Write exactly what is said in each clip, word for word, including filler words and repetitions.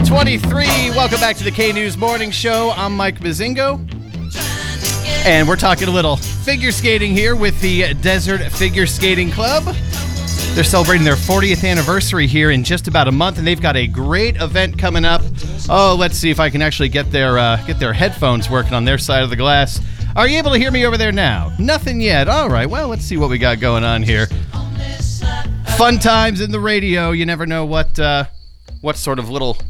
twenty-three. Welcome back to the K-News Morning Show. I'm Mike Bazingo. And we're talking a little figure skating here with the Desert Figure Skating Club. They're celebrating their fortieth anniversary here in just about a month, and they've got a great event coming up. Oh, let's see if I can actually get their uh, get their headphones working on their side of the glass. Are you able to hear me over there now? Nothing yet. All right, well, let's see what we got going on here. Fun times in the radio. You never know what uh, what sort of little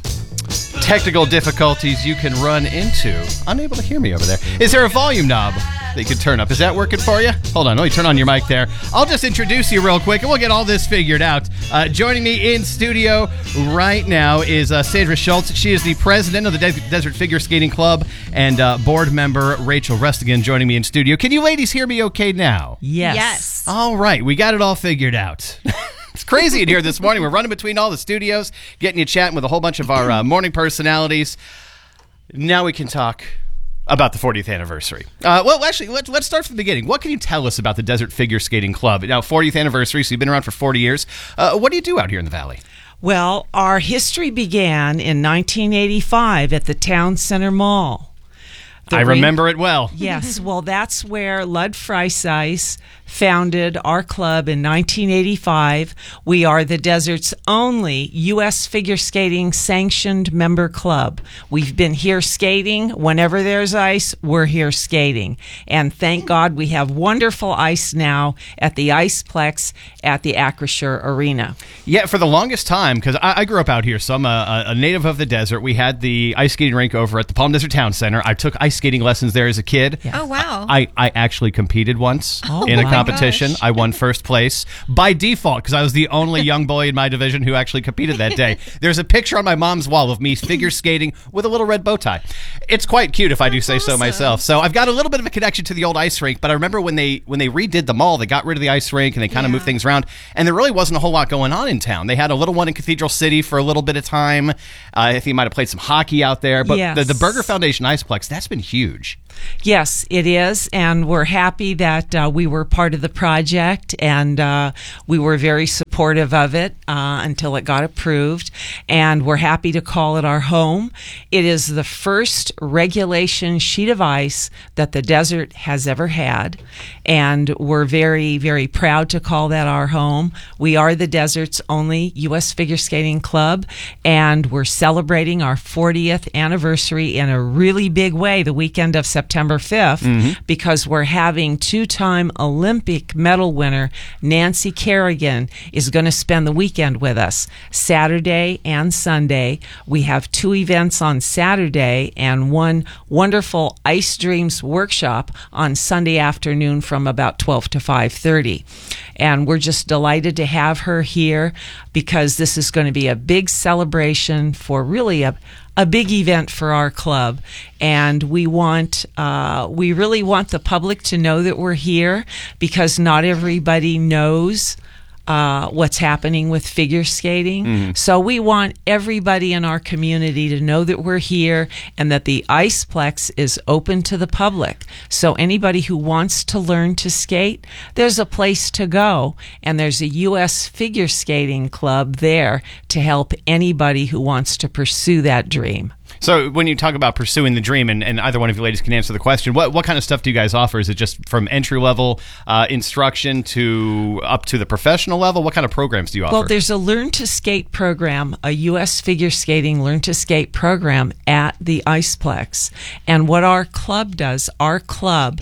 technical difficulties you can run into. Unable to hear me over there. Is there a volume knob that you can turn up? Is that working for you? Hold on, let me turn on your mic there. I'll just introduce you real quick, and we'll get all this figured out. Uh, joining me in studio right now is uh, Sandra Schultz. She is the president of the De- Desert Figure Skating Club, and uh, board member Rachel Rustigan joining me in studio. Can you ladies hear me okay now? Yes. Yes. All right, we got it all figured out. It's crazy in here this morning. We're running between all the studios, getting you chatting with a whole bunch of our uh, morning personalities. Now we can talk about the fortieth anniversary. Uh, well, actually, let's, let's start from the beginning. What can you tell us about the Desert Figure Skating Club? Now, fortieth anniversary, so you've been around for forty years. Uh, what do you do out here in the Valley? Well, our history began in nineteen eighty-five at the Town Center Mall. The I ring- remember it well. Yes, well, that's where Lud Freiseis founded our club in nineteen eighty-five. We are the Desert's only U S figure skating sanctioned member club. We've been here skating. Whenever there's ice, we're here skating. And thank God we have wonderful ice now at the Iceplex at the Acrisure Arena. Yeah, for the longest time, because I, I grew up out here, so I'm a, a native of the desert. We had the ice skating rink over at the Palm Desert Town Center. I took ice skating lessons there as a kid. Yeah. Oh, wow. I, I actually competed once Oh, in a my competition. gosh. I won first place by default because I was the only young boy in my division who actually competed that day. There's a picture on my mom's wall of me figure skating with a little red bow tie. It's quite cute if I do That's say so awesome. myself. So I've got a little bit of a connection to the old ice rink, but I remember when they when they redid the mall, they got rid of the ice rink and they kind of Yeah. moved things around, and there really wasn't a whole lot going on in town. They had a little one in Cathedral City for a little bit of time. Uh, I think you might have played some hockey out there, but Yes. the, the Burger Foundation Iceplex, that's been huge. Yes, it is, and we're happy that uh, we were part of the project, and uh, we were very supportive of it uh, until it got approved, and we're happy to call it our home. It is the first regulation sheet of ice that the desert has ever had, and we're very, very proud to call that our home. We are the desert's only U S figure skating club, and we're celebrating our fortieth anniversary in a really big way the weekend of September fifth, because we're having two-time Olympic medal winner Nancy Kerrigan is going to spend the weekend with us, Saturday and Sunday. We have two events on Saturday and one wonderful Ice Dreams workshop on Sunday afternoon from about twelve to five thirty. And we're just delighted to have her here because this is going to be a big celebration for really a a big event for our club, and we want uh, we really want the public to know that we're here because not everybody knows uh, what's happening with figure skating. Mm-hmm. So we want everybody in our community to know that we're here and that the Iceplex is open to the public. So anybody who wants to learn to skate, there's a place to go, and there's a U S figure skating club there to help anybody who wants to pursue that dream. So when you talk about pursuing the dream, and, and either one of you ladies can answer the question, what, what kind of stuff do you guys offer? Is it just from entry-level uh, instruction to up to the professional level? What kind of programs do you offer? Well, there's a Learn to Skate program, a U S figure skating Learn to Skate program at the Iceplex. And what our club does, our club,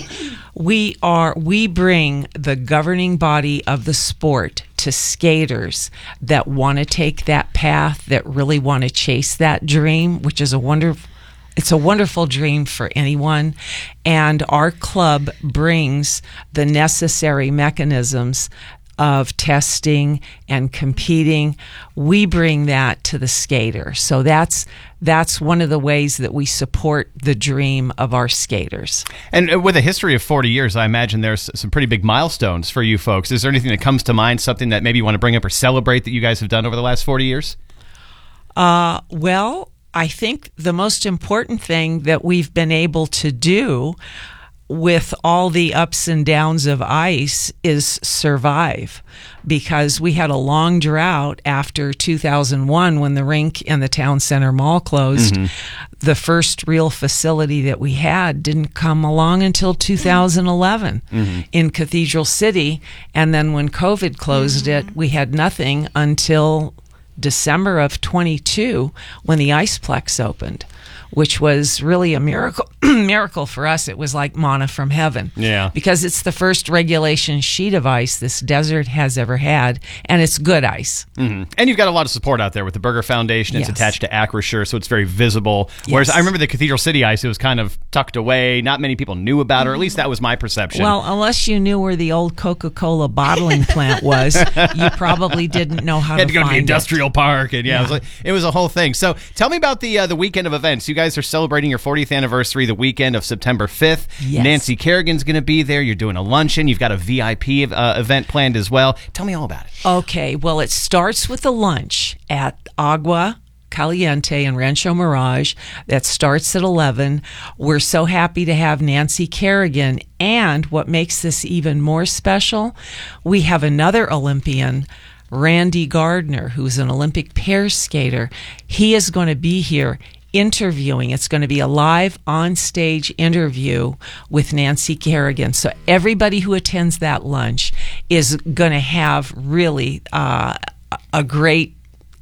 we are we bring the governing body of the sport to skaters that want to take that path, that really want to chase that dream, which is a wonderful It's a wonderful dream for anyone, and our club brings the necessary mechanisms of testing and competing. We bring that to the skater. So that's that's one of the ways that we support the dream of our skaters. And with a history of forty years, I imagine there's some pretty big milestones for you folks. Is there anything that comes to mind, something that maybe you want to bring up or celebrate that you guys have done over the last forty years? Uh, well, I think the most important thing that we've been able to do with all the ups and downs of ice is survive, because we had a long drought after two thousand one when the rink and the town center mall closed. Mm-hmm. The first real facility that we had didn't come along until two thousand eleven mm-hmm. in Cathedral City. And then when COVID closed mm-hmm. it, we had nothing until December of twenty-two when the Iceplex opened, which was really a miracle miracle for us. It was like manna from heaven. Yeah. Because it's the first regulation sheet of ice this desert has ever had, and it's good ice. Mm-hmm. And you've got a lot of support out there with the Burger Foundation. It's yes. attached to Acrisure, so it's very visible. Whereas yes. I remember the Cathedral City ice, it was kind of tucked away. Not many people knew about it, or at least that was my perception. Well, unless you knew where the old Coca-Cola bottling plant was, you probably didn't know how you had to, to go find to the industrial it. park, and yeah, yeah. It, was like, it was a whole thing. So tell me about the uh, the weekend of events. You guys are celebrating your fortieth anniversary the weekend of September fifth. Yes. Nancy Kerrigan's going to be there. You're doing a luncheon. You've got a V I P uh, event planned as well. Tell me all about it. Okay, well, it starts with a lunch at Agua Caliente in Rancho Mirage that starts at eleven. We're so happy to have Nancy Kerrigan, and what makes this even more special, we have another Olympian, Randy Gardner, who's an Olympic pair skater. He is going to be here interviewing. It's going to be a live on-stage interview with Nancy Kerrigan. So everybody who attends that lunch is going to have really uh, a great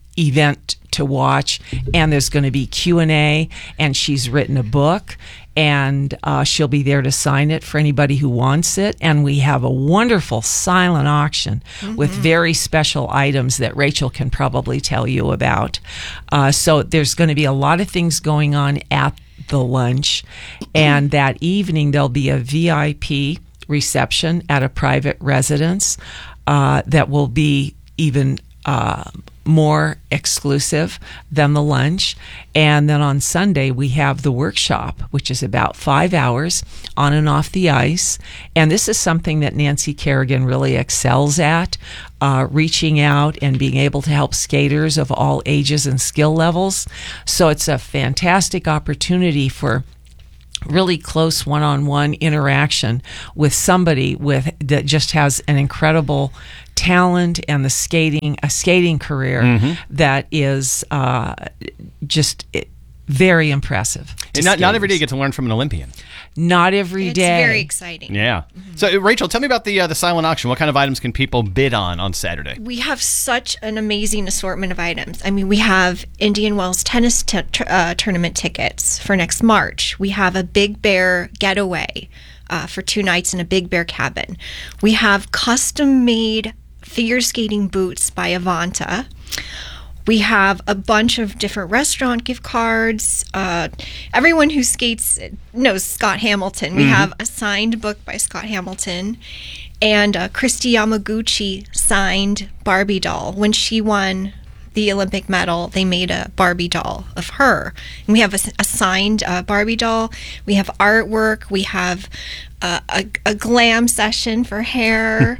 event to watch, and there's going to be Q and A, and she's written a book, and uh, she'll be there to sign it for anybody who wants it. And we have a wonderful silent auction mm-hmm. with very special items that Rachel can probably tell you about. Uh, so there's going to be a lot of things going on at the lunch, and that evening there'll be a V I P reception at a private residence uh, that will be even uh, more exclusive than the lunch. And then on Sunday we have the workshop, which is about five hours on and off the ice. And this is something that Nancy Kerrigan really excels at, uh, reaching out and being able to help skaters of all ages and skill levels. So it's a fantastic opportunity for really close one-on-one interaction with somebody with that just has an incredible talent and the skating a skating career mm-hmm. that is uh, just very impressive. And not, not every day you get to learn from an Olympian. Not every it's day. It's very exciting. Yeah. Mm-hmm. So, Rachel, tell me about the uh, the silent auction. What kind of items can people bid on on Saturday? We have such an amazing assortment of items. I mean, we have Indian Wells tennis t- t- uh, tournament tickets for next March. We have a Big Bear getaway uh, for two nights in a Big Bear cabin. We have custom-made figure skating boots by Avanta. We have a bunch of different restaurant gift cards. Uh, everyone who skates knows Scott Hamilton. We mm-hmm. have a signed book by Scott Hamilton, and uh, Christy Yamaguchi signed Barbie doll. When she won the Olympic medal, they made a Barbie doll of her. And we have a, a signed uh, Barbie doll. We have artwork. We have uh, a, a glam session for hair.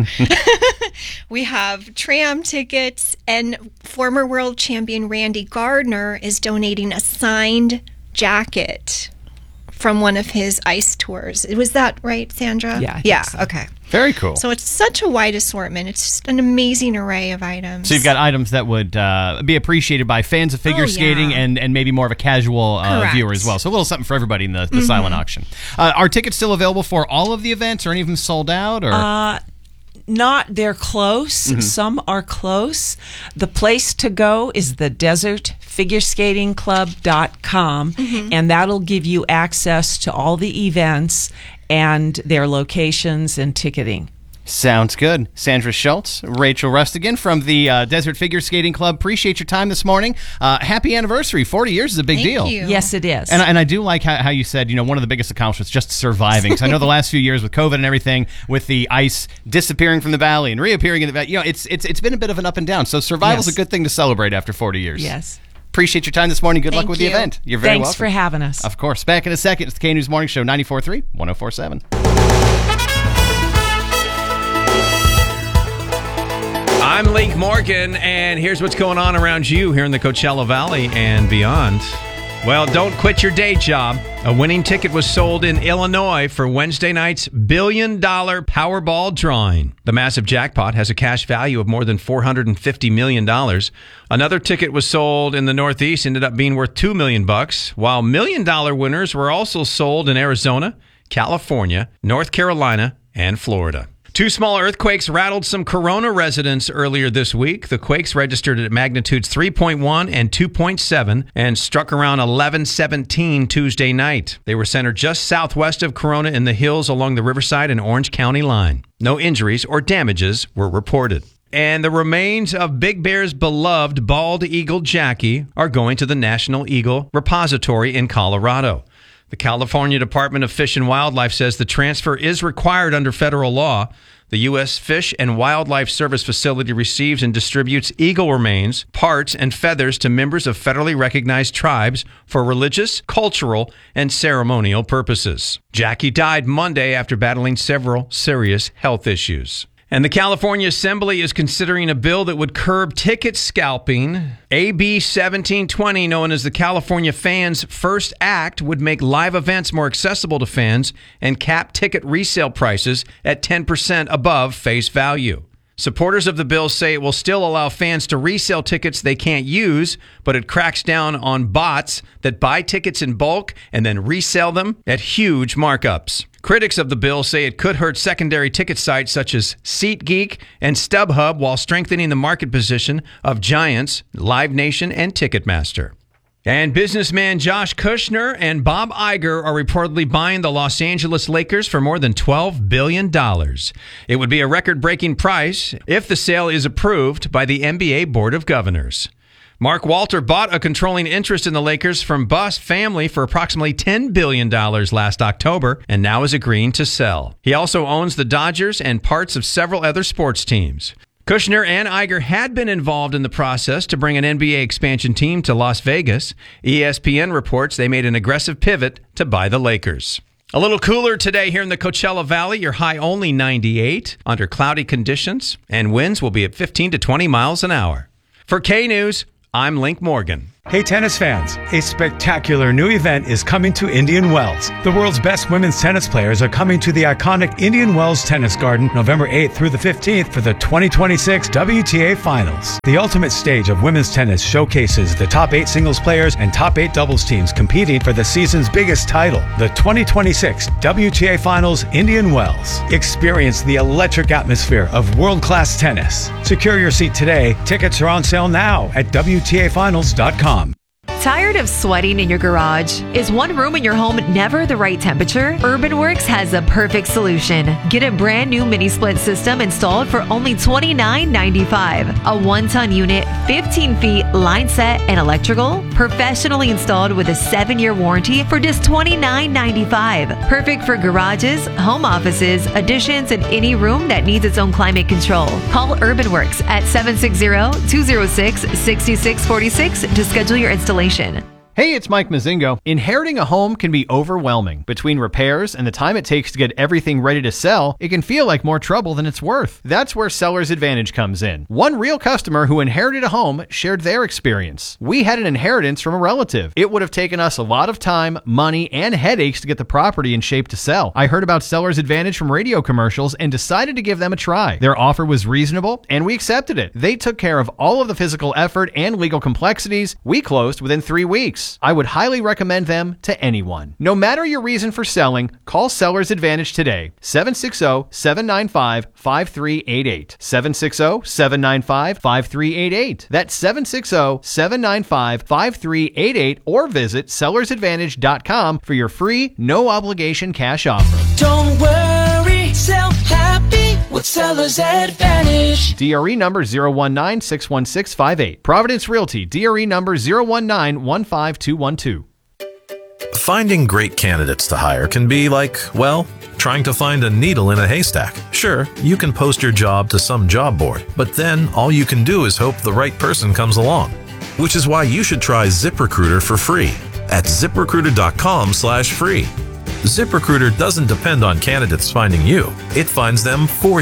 We have tram tickets. And former world champion Randy Gardner is donating a signed jacket from one of his ice tours. Was that right, Sandra? Yeah. I Yeah. think so. Okay. Very cool. So it's such a wide assortment. It's just an amazing array of items. So you've got items that would uh, be appreciated by fans of figure Oh, skating yeah. and, and maybe more of a casual uh, Correct. viewer as well. So a little something for everybody in the, the mm-hmm. silent auction. Uh, are tickets still available for all of the events, or any of them sold out? Or Uh, not, they're close. Mm-hmm. Some are close. The place to go is the desert figure skating club dot com, Mm-hmm. and that'll give you access to all the events and their locations and ticketing. Sounds good. Sandra Schultz, Rachel Rustigan from the uh, Desert Figure Skating Club. Appreciate your time this morning. Uh, happy anniversary. forty years is a big Thank deal. you. Yes, it is. And, and I do like how, how you said, you know, one of the biggest accomplishments just surviving. Because I know the last few years with COVID and everything, with the ice disappearing from the valley and reappearing in the valley, you know, it's it's it's been a bit of an up and down. So survival's Yes. a good thing to celebrate after forty years. Yes. Appreciate your time this morning. Good luck Thank with you. the event. You're very Thanks welcome. for having us. Of course. Back in a second. It's the K News Morning Show, ninety-four point three, one oh four point seven. I'm Link Morgan, and here's what's going on around you here in the Coachella Valley and beyond. Well, don't quit your day job. A winning ticket was sold in Illinois for Wednesday night's billion-dollar Powerball drawing. The massive jackpot has a cash value of more than four hundred fifty million dollars. Another ticket was sold in the Northeast, ended up being worth two million dollars bucks, while million-dollar winners were also sold in Arizona, California, North Carolina, and Florida. Two small earthquakes rattled some Corona residents earlier this week. The quakes registered at magnitudes three point one and two point seven and struck around eleven seventeen Tuesday night. They were centered just southwest of Corona in the hills along the Riverside and Orange County line. No injuries or damages were reported. And the remains of Big Bear's beloved bald eagle Jackie are going to the National Eagle Repository in Colorado. The California Department of Fish and Wildlife says the transfer is required under federal law. The U S Fish and Wildlife Service facility receives and distributes eagle remains, parts, and feathers to members of federally recognized tribes for religious, cultural, and ceremonial purposes. Jackie died Monday after battling several serious health issues. And the California Assembly is considering a bill that would curb ticket scalping. A B seventeen twenty, known as the California Fans First Act, would make live events more accessible to fans and cap ticket resale prices at ten percent above face value. Supporters of the bill say it will still allow fans to resell tickets they can't use, but it cracks down on bots that buy tickets in bulk and then resell them at huge markups. Critics of the bill say it could hurt secondary ticket sites such as SeatGeek and StubHub while strengthening the market position of giants Live Nation and Ticketmaster. And businessman Josh Kushner and Bob Iger are reportedly buying the Los Angeles Lakers for more than twelve billion dollars. It would be a record-breaking price if the sale is approved by the N B A Board of Governors. Mark Walter bought a controlling interest in the Lakers from Buss family for approximately ten billion dollars last October and now is agreeing to sell. He also owns the Dodgers and parts of several other sports teams. Kushner and Iger had been involved in the process to bring an N B A expansion team to Las Vegas. E S P N reports they made an aggressive pivot to buy the Lakers. A little cooler today here in the Coachella Valley. Your high only ninety-eight under cloudy conditions, and winds will be at fifteen to twenty miles an hour. For K-News, I'm Link Morgan. Hey tennis fans, a spectacular new event is coming to Indian Wells. The world's best women's tennis players are coming to the iconic Indian Wells Tennis Garden November eighth through the fifteenth for the twenty twenty-six W T A Finals. The ultimate stage of women's tennis showcases the top eight singles players and top eight doubles teams competing for the season's biggest title, the twenty twenty-six W T A Finals Indian Wells. Experience the electric atmosphere of world-class tennis. Secure your seat today. Tickets are on sale now at W T A finals dot com. Tired of sweating in your garage? Is one room in your home never the right temperature? UrbanWorks has the perfect solution. Get a brand new mini split system installed for only twenty-nine ninety-five. A one-ton unit, fifteen feet, line set, and electrical, professionally installed with a seven-year warranty for just twenty-nine ninety-five. Perfect for garages, home offices, additions, and any room that needs its own climate control. Call UrbanWorks at seven six zero, two zero six, six six four six to schedule your installation. Hey, it's Mike Mazingo. Inheriting a home can be overwhelming. Between repairs and the time it takes to get everything ready to sell, it can feel like more trouble than it's worth. That's where Seller's Advantage comes in. One real customer who inherited a home shared their experience. We had an inheritance from a relative. It would have taken us a lot of time, money, and headaches to get the property in shape to sell. I heard about Seller's Advantage from radio commercials and decided to give them a try. Their offer was reasonable, and we accepted it. They took care of all of the physical effort and legal complexities. We closed within three weeks. I would highly recommend them to anyone. No matter your reason for selling, call Seller's Advantage today. seven six zero, seven nine five, five three eight eight. seven six zero, seven nine five, five three eight eight. That's seven six zero, seven nine five, five three eight eight or visit sellers advantage dot com for your free, no obligation cash offer. Don't worry, sell happy with Seller's Advantage. D R E number zero one nine six one six five eight. Providence Realty, D R E number zero one nine one five two one two. Finding great candidates to hire can be like, well, trying to find a needle in a haystack. Sure, you can post your job to some job board, but then all you can do is hope the right person comes along. Which is why you should try ZipRecruiter for free at zip recruiter dot com slash free. ZipRecruiter doesn't depend on candidates finding you. It finds them for you.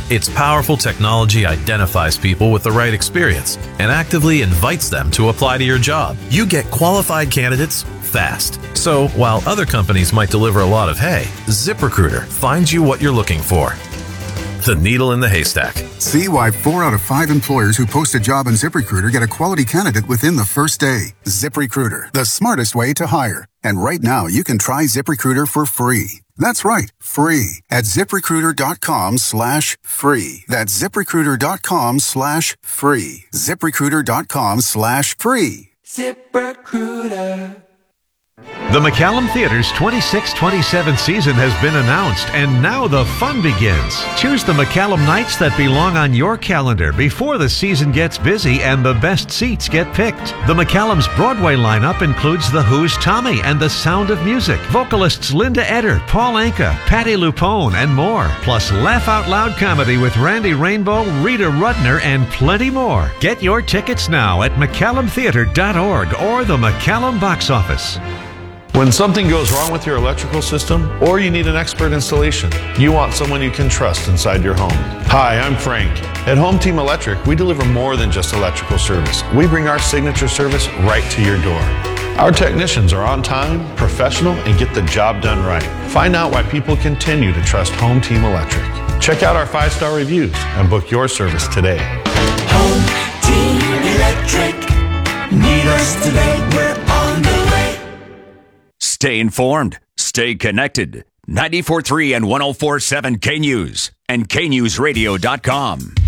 Its powerful technology identifies people with the right experience and actively invites them to apply to your job. You get qualified candidates fast. So, while other companies might deliver a lot of hay, ZipRecruiter finds you what you're looking for. The needle in the haystack. See why four out of five employers who post a job on ZipRecruiter get a quality candidate within the first day. ZipRecruiter, the smartest way to hire. And right now, you can try ZipRecruiter for free. That's right, free at ZipRecruiter.com slash free. That's ZipRecruiter.com slash free. ZipRecruiter.com slash free. ZipRecruiter. The McCallum Theater's twenty-six twenty-seven season has been announced, and now the fun begins. Choose the McCallum nights that belong on your calendar before the season gets busy and the best seats get picked. The McCallum's Broadway lineup includes The Who's Tommy and The Sound of Music, vocalists Linda Eder, Paul Anka, Patti LuPone, and more. Plus laugh out loud comedy with Randy Rainbow, Rita Rudner, and plenty more. Get your tickets now at McCallum Theater dot org or the McCallum box office. When something goes wrong with your electrical system or you need an expert installation, you want someone you can trust inside your home. Hi, I'm Frank. At Home Team Electric, we deliver more than just electrical service. We bring our signature service right to your door. Our technicians are on time, professional, and get the job done right. Find out why people continue to trust Home Team Electric. Check out our five-star reviews and book your service today. Home Team Electric. Need us today, we're on the way. Stay informed. Stay connected. ninety-four point three and one oh four point seven K News and K News Radio dot com.